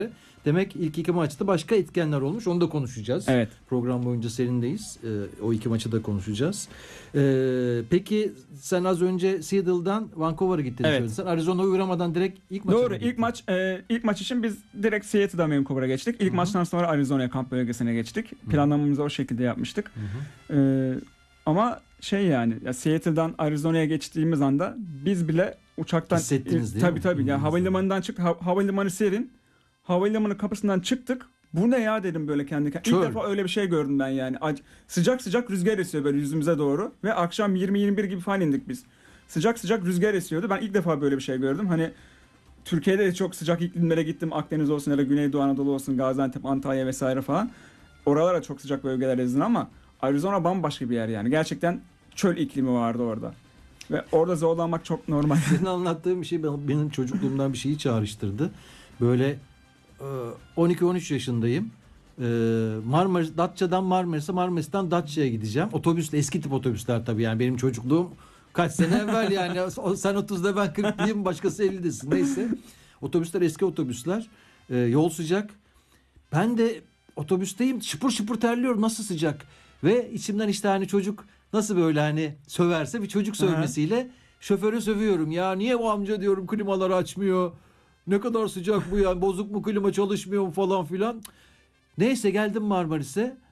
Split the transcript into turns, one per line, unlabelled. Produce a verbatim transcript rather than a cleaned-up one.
Demek ilk iki maçta başka etkenler olmuş. Onu da konuşacağız.
Evet.
Program boyunca serindeyiz. Ee, o iki maçı da konuşacağız. Ee, peki sen az önce Seattle'dan Vancouver'a gittin.
Evet.
Sen Arizona'ya uğramadan direkt ilk maça
Doğru. İlk maç e, ilk maç için biz direkt Seattle'dan Vancouver'a geçtik. İlk
Hı-hı.
maçtan sonra Arizona'ya kamp bölgesine geçtik.
Hı-hı.
Planlamamızı o şekilde yapmıştık. E, ama şey yani ya Seattle'dan Arizona'ya geçtiğimiz anda biz bile uçaktan
hissettiniz değil
tabii
mi?
tabii ya
Hı-hı.
havalimanından çık ha, havalimanı serin. Havalimanı kapısından çıktık. Bu ne ya dedim böyle kendi kendime. İlk defa öyle bir şey gördüm ben yani. Sıcak sıcak rüzgar esiyor böyle yüzümüze doğru ve akşam yirmi yirmi bir gibi falan indik biz. Sıcak sıcak rüzgar esiyordu. Ben ilk defa böyle bir şey gördüm. Hani Türkiye'de de çok sıcak iklimlere gittim. Akdeniz olsun ya da Güneydoğu Anadolu olsun, Gaziantep, Antalya vesaire falan. Oralara çok sıcak bölgeler ezdin ama Arizona bambaşka bir yer yani. Gerçekten çöl iklimi vardı orada. Ve orada zorlanmak çok normal.
Senin anlattığın bir şey benim çocukluğumdan bir şeyi çağrıştırdı. Böyle on iki on üç yaşındayım. Marmaris, Datça'dan Marmaris'e, Marmaris'ten Datça'ya gideceğim. Otobüsle, eski tip otobüsler tabii yani benim çocukluğum kaç sene evvel yani. Sen otuzda ben kırklıyım, başkası ellidesin neyse. Otobüsler eski otobüsler. Yol sıcak. Ben de otobüsteyim, şıpır şıpır terliyorum, nasıl sıcak. Ve içimden işte hani çocuk nasıl böyle hani söverse bir çocuk sövmesiyle şoförü sövüyorum. Ya niye bu amca diyorum klimaları açmıyor. Ne kadar sıcak bu ya, bozuk mu klima, çalışmıyor mu falan filan. Neyse geldim Marmaris'e.